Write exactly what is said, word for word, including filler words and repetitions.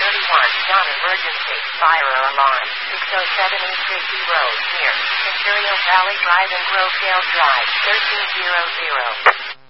thirty-one, non-emergency, fire alarm, six oh seven East Issy Road, near Imperial Valley Drive and Grovedale Drive, thirteen hundred.